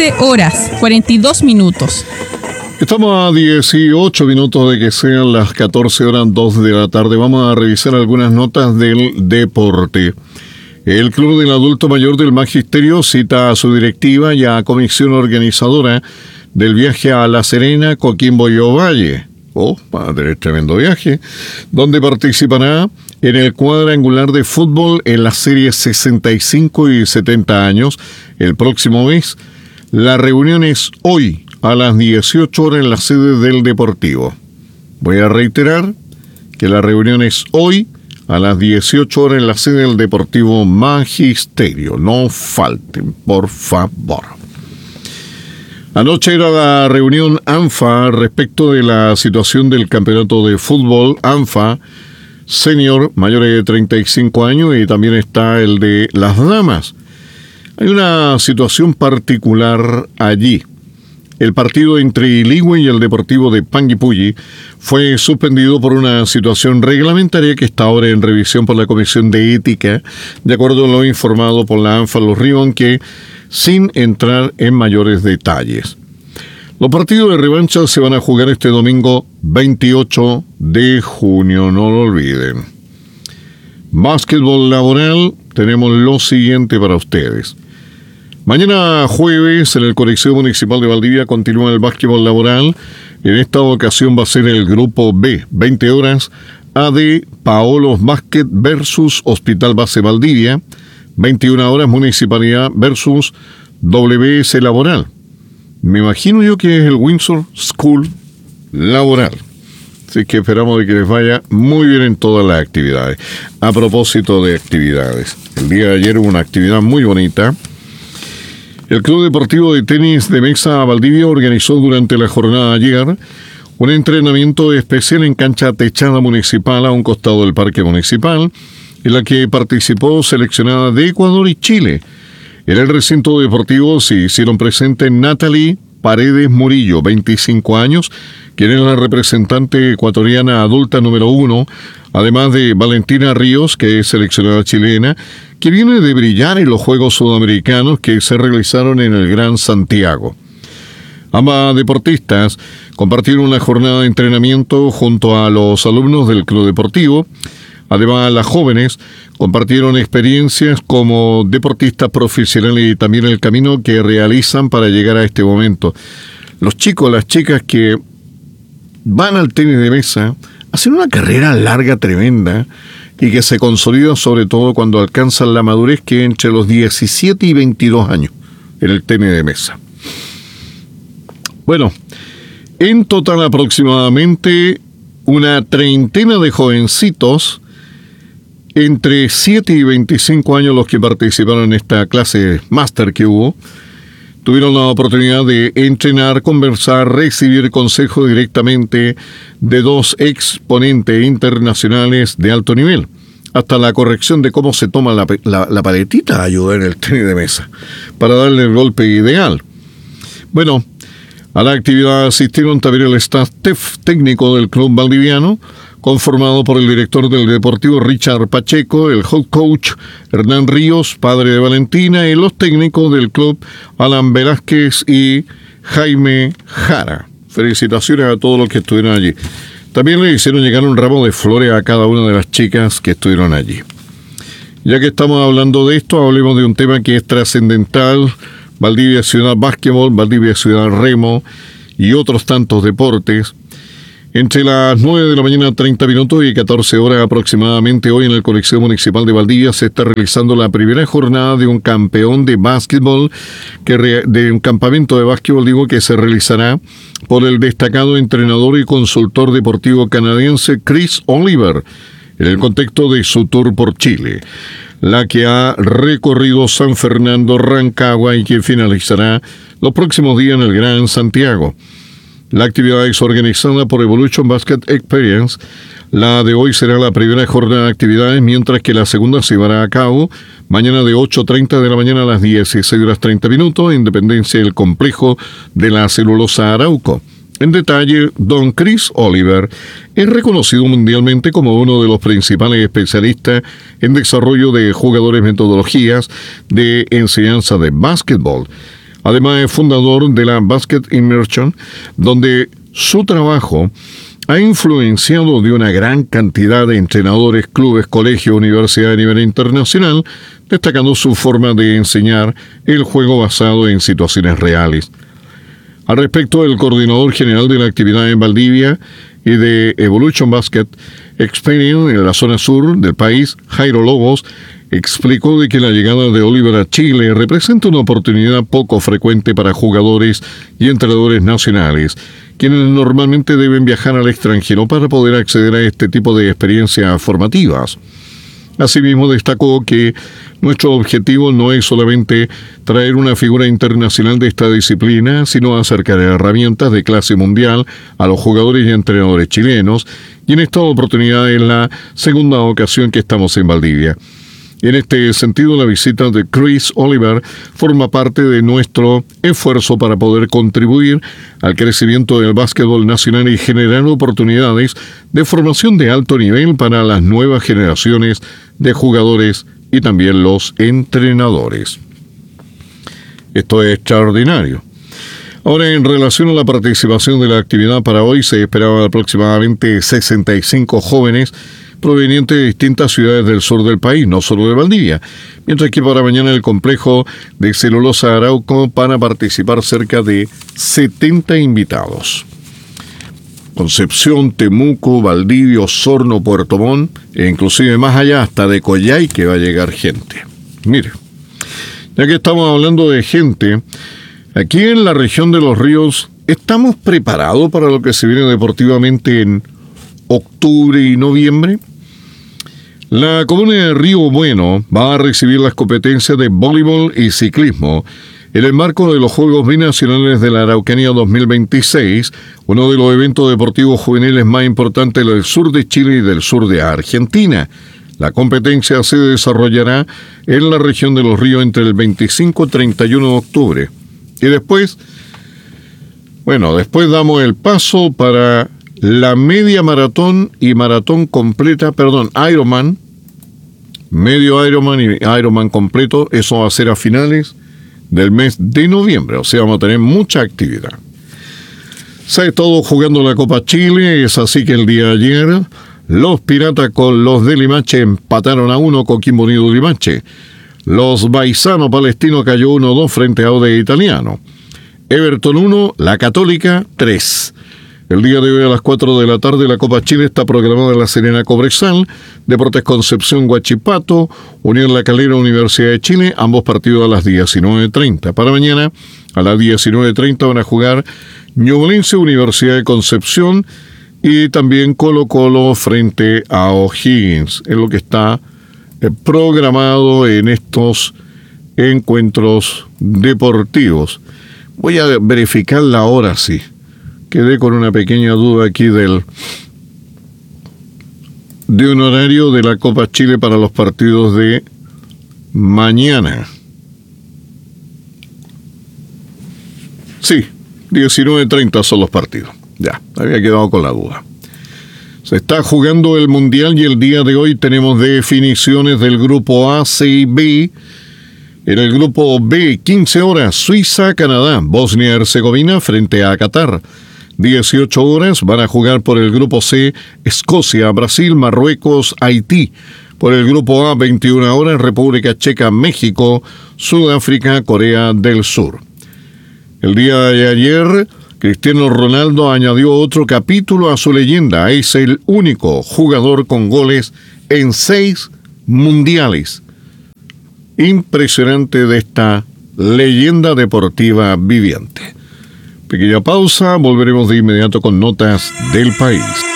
13 horas, 42 minutos. Estamos a 18 minutos de que sean las 14 horas 2 de la tarde. Vamos a revisar algunas notas del deporte. El Club del Adulto Mayor del Magisterio cita a su directiva y a comisión organizadora del viaje a La Serena, Coquimbo y Ovalle. Va a tener tremendo viaje, donde participará en el cuadrangular de fútbol en las series 65 y 70 años el próximo mes. La reunión es hoy a las 18 horas en la sede del Deportivo. Voy a reiterar que la reunión es hoy a las 18 horas en la sede del Deportivo Magisterio. No falten, por favor. Anoche era la reunión ANFA respecto de la situación del campeonato de fútbol ANFA senior, mayores de 35 años, y también está el de las damas. Hay una situación particular allí. El partido entre Iligüe y el Deportivo de Panguipulli fue suspendido por una situación reglamentaria que está ahora en revisión por la Comisión de Ética, de acuerdo a lo informado por la ANFA Los Ríos, aunque sin entrar en mayores detalles. Los partidos de revancha se van a jugar este domingo 28 de junio, no lo olviden. Básquetbol laboral, tenemos lo siguiente para ustedes. Mañana jueves en el Coliseo Municipal de Valdivia continúa el básquetbol laboral. En esta ocasión va a ser el grupo B, 20 horas, AD Paolos Básquet versus Hospital Base Valdivia, 21 horas Municipalidad versus WS Laboral. Me imagino yo que es el Windsor School Laboral. Así que esperamos de que les vaya muy bien en todas las actividades. A propósito de actividades, el día de ayer hubo una actividad muy bonita. El Club Deportivo de Tenis de Mesa Valdivia organizó durante la jornada de ayer un entrenamiento especial en cancha techada municipal a un costado del Parque Municipal, en la que participó seleccionada de Ecuador y Chile. En el recinto deportivo se hicieron presentes Natalie Paredes Murillo, 25 años, quien es la representante ecuatoriana adulta número 1, además de Valentina Ríos, que es seleccionada chilena, que viene de brillar en los Juegos Sudamericanos que se realizaron en el Gran Santiago. Ambas deportistas compartieron una jornada de entrenamiento junto a los alumnos del Club Deportivo. Además, las jóvenes compartieron experiencias como deportistas profesionales y también el camino que realizan para llegar a este momento. Los chicos, las chicas que van al tenis de mesa hacen una carrera larga, tremenda, y que se consolida sobre todo cuando alcanzan la madurez, que es entre los 17 y 22 años en el tenis de mesa. Bueno, en total aproximadamente una treintena de jovencitos entre 7 y 25 años los que participaron en esta clase máster que hubo, tuvieron la oportunidad de entrenar, conversar, recibir consejos directamente de dos exponentes internacionales de alto nivel, hasta la corrección de cómo se toma la paletita ayuda en el tenis de mesa, para darle el golpe ideal. Bueno, a la actividad asistieron también el staff técnico del club valdiviano, conformado por el director del Deportivo Richard Pacheco, el head coach Hernán Ríos, padre de Valentina, y los técnicos del club Alan Velázquez y Jaime Jara. Felicitaciones a todos los que estuvieron allí. También le hicieron llegar un ramo de flores a cada una de las chicas que estuvieron allí. Ya que estamos hablando de esto, hablemos de un tema que es trascendental: Valdivia Ciudad Básquetbol, Valdivia Ciudad Remo y otros tantos deportes. Entre las 9 de la mañana 30 minutos y 14 horas aproximadamente, hoy en el Coliseo Municipal de Valdivia se está realizando la primera jornada de un campeón de básquetbol, de un campamento de básquetbol, que se realizará por el destacado entrenador y consultor deportivo canadiense Chris Oliver, en el contexto de su tour por Chile, la que ha recorrido San Fernando, Rancagua y que finalizará los próximos días en el Gran Santiago. La actividad es organizada por Evolution Basket Experience. La de hoy será la primera jornada de actividades, mientras que la segunda se llevará a cabo mañana de 8:30 de la mañana a las 16:30 en Independencia del complejo de la celulosa Arauco. En detalle, don Chris Oliver es reconocido mundialmente como uno de los principales especialistas en desarrollo de jugadores, metodologías de enseñanza de básquetbol. Además es fundador de la Basket Immersion, donde su trabajo ha influenciado de una gran cantidad de entrenadores, clubes, colegios, universidades a nivel internacional, destacando su forma de enseñar el juego basado en situaciones reales. Al respecto, el coordinador general de la actividad en Valdivia y de Evolution Basket Experience en la zona sur del país, Jairo Lobos, explicó de que la llegada de Oliver a Chile representa una oportunidad poco frecuente para jugadores y entrenadores nacionales, quienes normalmente deben viajar al extranjero para poder acceder a este tipo de experiencias formativas. Asimismo, destacó que nuestro objetivo no es solamente traer una figura internacional de esta disciplina, sino acercar herramientas de clase mundial a los jugadores y entrenadores chilenos, y en esta oportunidad es la segunda ocasión que estamos en Valdivia. En este sentido, la visita de Chris Oliver forma parte de nuestro esfuerzo para poder contribuir al crecimiento del básquetbol nacional y generar oportunidades de formación de alto nivel para las nuevas generaciones de jugadores y también los entrenadores. Esto es extraordinario. Ahora, en relación a la participación de la actividad para hoy, se esperaban aproximadamente 65 jóvenes provenientes de distintas ciudades del sur del país, no solo de Valdivia, mientras que para mañana el complejo de Celulosa Arauco van a participar cerca de 70 invitados. Concepción, Temuco, Valdivia, Osorno, Puerto Montt, e inclusive más allá hasta de Coyhaique va a llegar gente. Mire, ya que estamos hablando de gente, aquí en la región de Los Ríos, ¿estamos preparados para lo que se viene deportivamente en octubre y noviembre? La comuna de Río Bueno va a recibir las competencias de voleibol y ciclismo en el marco de los Juegos Binacionales de la Araucanía 2026, uno de los eventos deportivos juveniles más importantes del sur de Chile y del sur de Argentina. La competencia se desarrollará en la región de Los Ríos entre el 25 y 31 de octubre. Y después damos el paso para la media maratón y maratón completa, Ironman, medio Ironman y Ironman completo. Eso va a ser a finales del mes de noviembre, o sea, vamos a tener mucha actividad. Se ha estado jugando la Copa Chile, es así que el día de ayer los Piratas con los de Limache empataron a 1 Coquimbo Unido Limache. Los Baisano Palestino cayó 1-2 frente a Audax Italiano. Everton 1, La Católica 3. El día de hoy a las 4 de la tarde la Copa Chile está programada en La Serena Cobresal, Deportes Concepción Huachipato, Unión La Calera Universidad de Chile, ambos partidos a las 19:30. Para mañana a las 19:30 van a jugar Ñublense Universidad de Concepción y también Colo Colo frente a O'Higgins. Es lo que está programado en estos encuentros deportivos. Voy a verificar la hora, sí. Quedé con una pequeña duda aquí de un horario de la Copa Chile para los partidos de mañana. Sí, 19:30 son los partidos. Ya, había quedado con la duda. Se está jugando el Mundial y el día de hoy tenemos definiciones del grupo A, C y B. En el grupo B, 15 horas, Suiza, Canadá, Bosnia-Herzegovina frente a Qatar. 18 horas van a jugar por el grupo C, Escocia, Brasil, Marruecos, Haití. Por el grupo A, 21 horas, República Checa, México, Sudáfrica, Corea del Sur. El día de ayer, Cristiano Ronaldo añadió otro capítulo a su leyenda. Es el único jugador con goles en 6 mundiales. Impresionante de esta leyenda deportiva viviente. Pequeña pausa, volveremos de inmediato con notas del país.